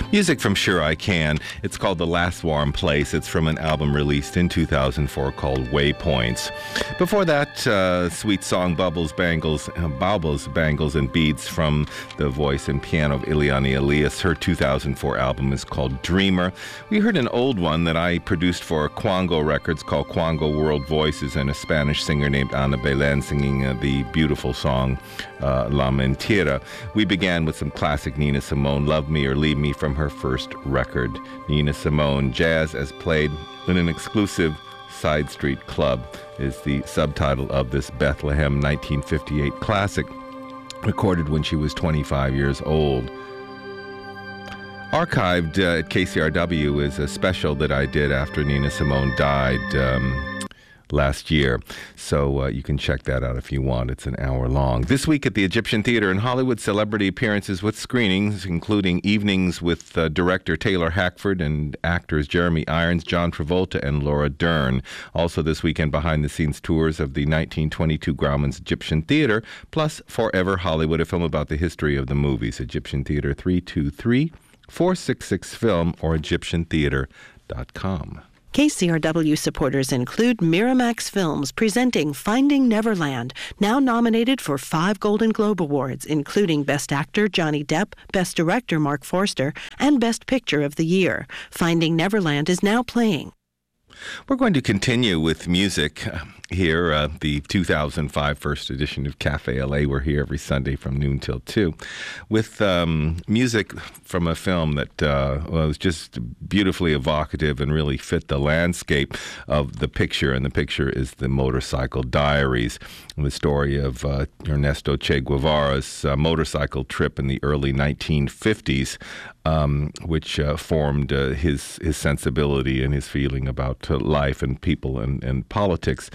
Music from Sure I Can. It's called The Last Warm Place. It's from an album released in 2004 called Waypoints. Before that, sweet song Baubles, Bangles, and Beads from the voice and piano of Ileana Elias. Her 2004 album is called Dreamer. We heard an old one that I produced for Quango Records called Quango World Voices, and a Spanish singer named Ana Belén singing the beautiful song La Mentira. We began with some classic Nina Simone, Love Me or Leave Me, from her first record. Nina Simone, Jazz as Played in an Exclusive Side Street Club is the subtitle of this Bethlehem 1958 classic, recorded when she was 25 years old. Archived at KCRW is a special that I did after Nina Simone died last year. So you can check that out if you want. It's an hour long. This week at the Egyptian Theater in Hollywood, celebrity appearances with screenings, including evenings with director Taylor Hackford and actors Jeremy Irons, John Travolta, and Laura Dern. Also this weekend, behind-the-scenes tours of the 1922 Grauman's Egyptian Theater, plus Forever Hollywood, a film about the history of the movies. Egyptian Theater 323-466-FILM or EgyptianTheater.com. KCRW supporters include Miramax Films presenting Finding Neverland, now nominated for 5 Golden Globe Awards, including Best Actor Johnny Depp, Best Director Mark Forster, and Best Picture of the Year. Finding Neverland is now playing. We're going to continue with music here. The 2005 first edition of Cafe LA. We're here every Sunday from noon till 2 with music from a film that was just beautifully evocative and really fit the landscape of the picture. And the picture is The Motorcycle Diaries, the story of Ernesto Che Guevara's motorcycle trip in the early 1950s, which formed his sensibility and his feeling about life and people and politics.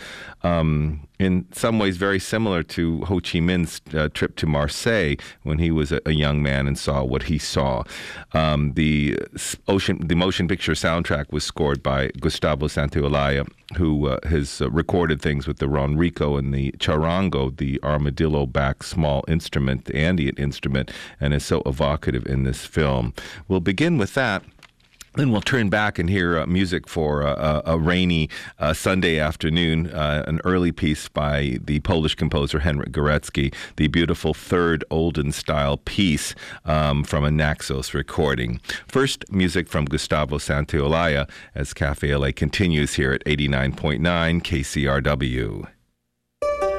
In some ways very similar to Ho Chi Minh's trip to Marseille when he was a young man and saw what he saw. The motion picture soundtrack was scored by Gustavo Santaolalla, who has recorded things with the Ronrico and the charango, the armadillo-backed small instrument, the Andean instrument, and is so evocative in this film. We'll begin with that. Then we'll turn back and hear music for a rainy Sunday afternoon, an early piece by the Polish composer Henryk Górecki, the beautiful third Olden-style piece from a Naxos recording. First, music from Gustavo Santaolalla as Cafe LA continues here at 89.9 KCRW.